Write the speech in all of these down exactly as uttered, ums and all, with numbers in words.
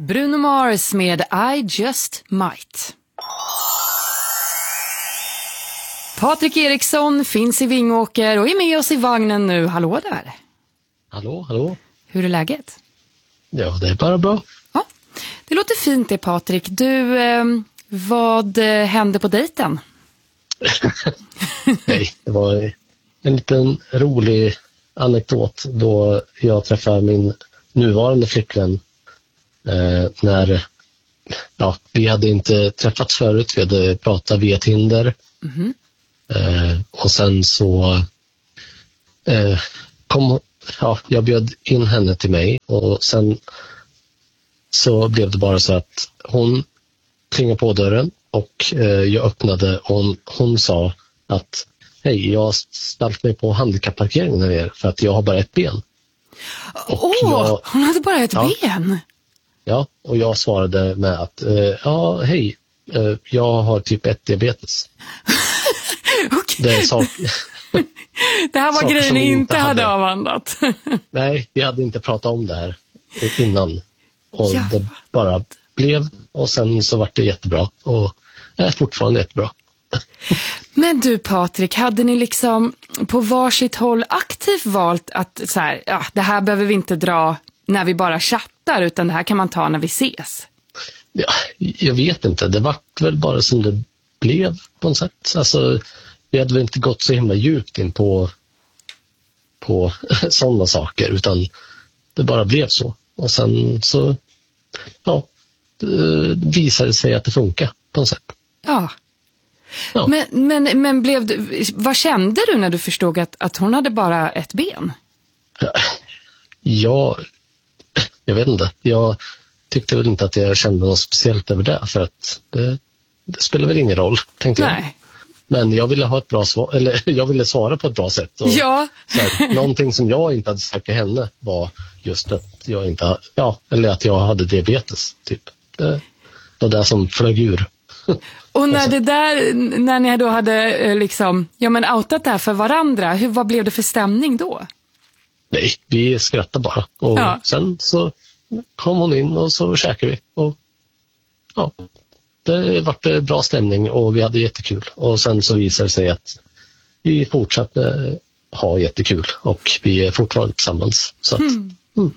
Bruno Mars med I Just Might. Patrik Eriksson finns i Vingåker och är med oss i vagnen nu. Hallå där. Hallå, hallå. Hur är läget? Ja, det är bara bra. Ja, det låter fint det, Patrik. Du, eh, vad hände på dejten? Nej, det var en liten rolig anekdot då jag träffade min nuvarande flickvän. Eh, när ja, vi hade inte träffats förut, vi hade pratat via Tinder. Mm-hmm. Eh, och sen så eh, kom ja, jag bjöd in henne till mig och sen så blev det bara så att hon klingade på dörren och eh, jag öppnade och hon, hon sa att hej, jag har ställt mig på handikappparkeringen här nere för att jag har bara ett ben. Åh, oh, jag, hon hade bara ett ja, ben? Ja, och jag svarade med att eh, ja, hej, eh, jag har typ ett diabetes. Okay. Det är sak... Det här var grejen ni inte hade, hade avhandlat. Nej, vi hade inte pratat om det här innan. Och ja. Det bara blev. Och sen så var det jättebra. Och det är fortfarande jättebra. Men du Patrik, hade ni liksom på varsitt håll aktivt valt att så här, ja, det här behöver vi inte dra när vi bara chattar, utan det här kan man ta när vi ses? Ja, jag vet inte. Det var väl bara som det blev på något sätt. Alltså, vi hade väl inte gått så himla djupt in på, på sådana saker, utan det bara blev så. Och sen så ja, det visade sig att det funkar på något sätt. Ja. ja. Men, men, men blev du, vad kände du när du förstod att, att hon hade bara ett ben? Ja, jag vet inte. Jag tyckte väl inte att jag kände något speciellt över det, för att det, det spelar väl ingen roll, tänkte jag. Nej. Men jag ville ha ett bra svar, eller jag ville svara på ett bra sätt. Och ja. Så här, någonting som jag inte hade sagt till henne var just att jag inte, ja, eller att jag hade diabetes, typ. Det var det som flög ur. Och när det där, när ni då hade liksom, ja men outat det här för varandra, hur, vad blev det för stämning då? Nej, vi skrattade bara. Och ja. Sen så kom hon in och så käkade vi. Och ja, det var bra stämning och vi hade jättekul. Och sen så visade det sig att vi fortsatte ha jättekul och vi är fortfarande tillsammans. Så att, mm. Mm.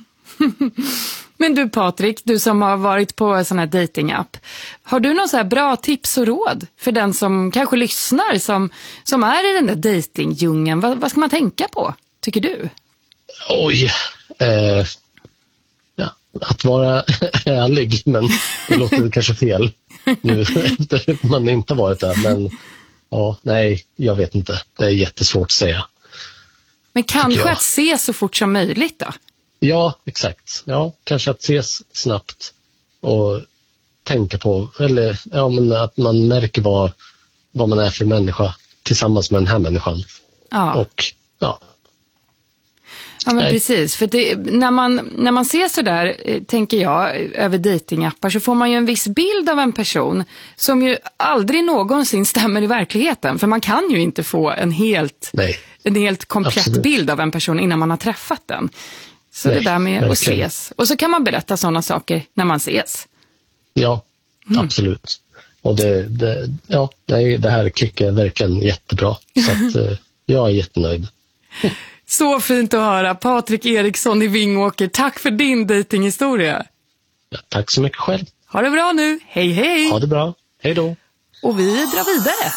Men du Patrik, du som har varit på en sån här datingapp, har du någon så här bra tips och råd för den som kanske lyssnar, som, som är i den där datingdjungeln? Vad, vad ska man tänka på, tycker du? Oj, eh, ja, att vara ärlig, men det låter kanske fel nu efter man inte varit där. Men ja, nej, jag vet inte. Det är jättesvårt att säga. Men kanske att se så fort som möjligt då? Ja, exakt. Ja, kanske att ses snabbt och tänka på, eller ja, men att man märker vad, vad man är för människa tillsammans med den här människan. Ja. Och ja. Ja, men precis. För det, när, man, när man ser så där, tänker jag, över datingappar, så får man ju en viss bild av en person som ju aldrig någonsin stämmer i verkligheten. För man kan ju inte få en helt, Nej. en helt komplett Absolut. bild av en person innan man har träffat den. Så Nej, det där med verkligen. Att ses. Och så kan man berätta sådana saker när man ses. Ja, mm. absolut. Och det, det, ja, det, det här klickar verkligen jättebra. Så att, jag är jättenöjd. Så fint att höra. Patrik Eriksson i Vingåker, tack för din datinghistoria. Ja, tack så mycket själv. Ha det bra nu. Hej hej. Ha det bra. Hej då. Och vi drar vidare.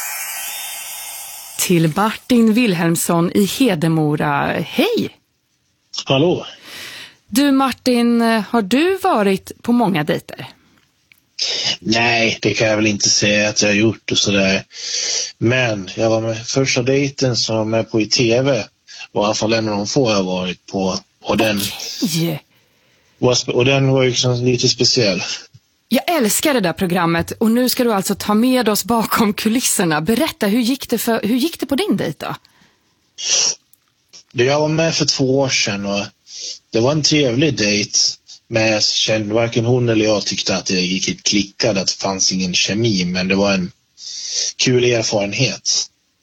Till Martin Wilhelmsson i Hedemora. Hej. Hallå. Du Martin, har du varit på många dejter? Nej, det kan jag väl inte säga att jag har gjort och sådär. Men jag var med första dejten som jag var med på i tv. Och i alla fall en av de få jag har varit på. Och den, okay. var, och den var ju liksom lite speciell. Jag älskar det där programmet. Och nu ska du alltså ta med oss bakom kulisserna. Berätta, hur gick det, för, hur gick det på din dejt då? Jag var med för två år sedan och det var en trevlig dejt. Men jag kände, varken hon eller jag tyckte att det gick klickade, att det fanns ingen kemi. Men det var en kul erfarenhet.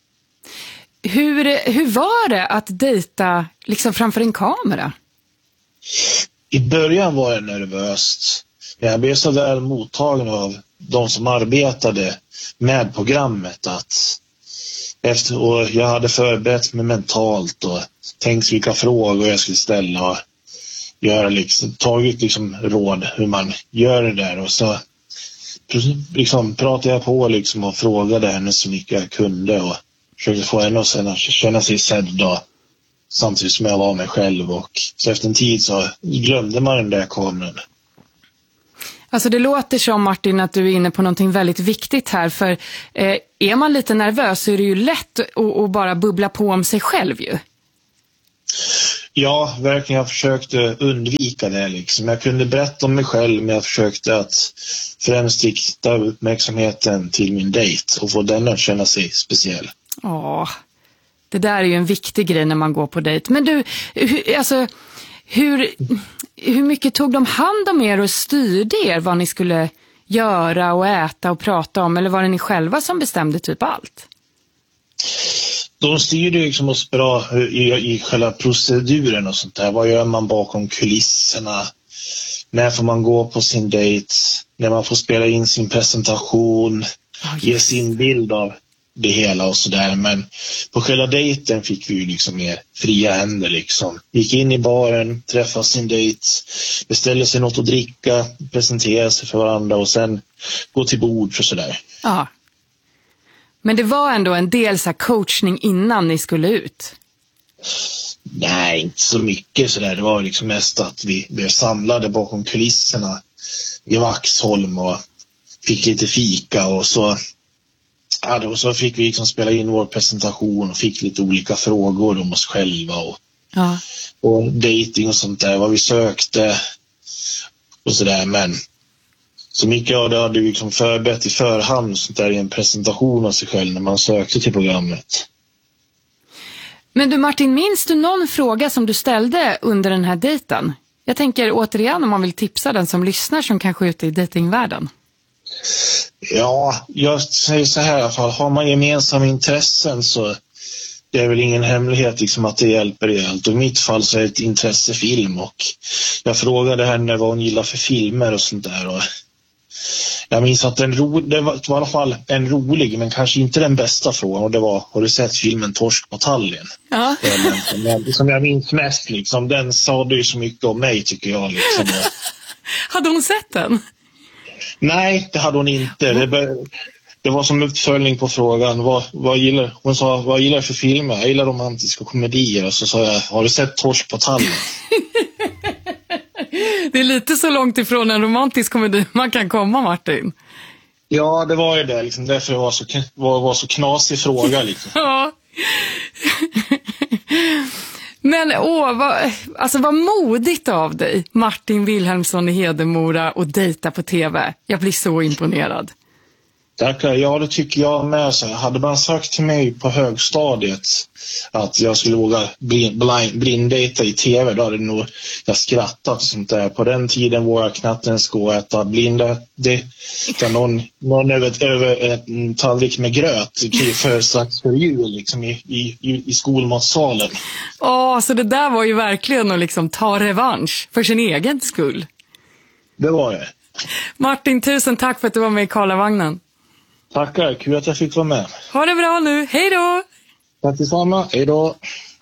Hur, hur var det att dejta liksom framför en kamera? I början var det nervöst. jag blev så väl mottagen av de som arbetade med programmet att efter, och jag hade förberett mig mentalt och tänkt vilka frågor jag skulle ställa och göra liksom, tagit liksom råd hur man gör det där, och så liksom pratade jag på liksom och frågade henne så mycket jag kunde och försökte få henne att känna sig sedd då, samtidigt som jag var mig själv, och så efter en tid så glömde man den där kameran. Alltså det låter som, Martin, att du är inne på någonting väldigt viktigt här, för eh, är man lite nervös så är det ju lätt att, att bara bubbla på om sig själv ju. Ja, verkligen. Jag försökte undvika det liksom. Jag kunde berätta om mig själv, men jag försökte att främst rikta uppmärksamheten till min dejt och få den att känna sig speciell. Ja, det där är ju en viktig grej när man går på dejt. Men du, hur, alltså, hur, hur mycket tog de hand om er och styrde er vad ni skulle göra och äta och prata om? Eller var det ni själva som bestämde typ allt? De styrde liksom oss bra i, i själva proceduren och sånt där. Vad gör man bakom kulisserna? När får man gå på sin dejt? När man får spela in sin presentation? Oh, ge sin bild av det hela och sådär. Men på själva dejten fick vi ju liksom mer fria händer liksom. Gick in i baren, träffade sin dejt, beställde sig något att dricka, presenterade sig för varandra och sen gå till bord och sådär. Ja. Men det var ändå en del så här coachning innan ni skulle ut? Nej, inte så mycket sådär. Det var liksom mest att vi blev samlade bakom kulisserna i Vaxholm och fick lite fika och så, ja, då, så fick vi liksom spela in vår presentation och fick lite olika frågor om oss själva och, ja. och dating och sånt där, vad vi sökte och sådär. Men så mycket av det hade vi liksom förberett i förhand och sånt där i en presentation av sig själv när man sökte till programmet. Men du Martin, minns du någon fråga som du ställde under den här dejten? Jag tänker återigen om man vill tipsa den som lyssnar som kanske är ute i datingvärlden. Ja, jag säger så här i alla fall. Har man gemensamma intressen så det är väl ingen hemlighet liksom att det hjälper i allt. Och i mitt fall så är det ett intressefilm och jag frågade henne vad hon gillar för filmer och sånt där. Och jag minns att den ro, det var, det var i alla fall en rolig men kanske inte den bästa frågan, och det var, har du sett filmen Torsk på Tallinn? Ja. Den, som, jag, som jag minns mest liksom, den sa det ju så mycket om mig tycker jag liksom. Hade hon sett den? Nej, det hade hon inte. Det, det var som uppföljning på frågan. Vad, vad gillar, hon sa, vad gillar för filmer? Jag gillar romantiska komedier. Och så sa jag, har du sett Torsk på Tallinn? Det är lite så långt ifrån en romantisk komedi man kan komma, Martin. Ja, det var ju det. Liksom, därför det var så, var, var så knasig fråga. Liksom. Ja. Men åh, vad, alltså vad modigt av dig, Martin Wilhelmsson i Hedemora, och dejta på tv. Jag blir så imponerad. Tackar. Ja, det tycker jag med. Så hade man sagt till mig på högstadiet att jag skulle våga blind, blind, blinddejta i tv, då hade nog jag skrattat och sånt där. På den tiden vågade jag knappt ens gå och äta blinda. Det kan någon, någon över, över en tallrik med gröt för strax för jul liksom, i, i, i skolmatsalen. Åh, så det där var ju verkligen att liksom ta revansch för sin egen skull. Det var det. Martin, tusen tack för att du var med i Karlavagnen. Tackar, kul att jag fick vara med. Ha det bra nu, hej då! Tack detsamma, hej då!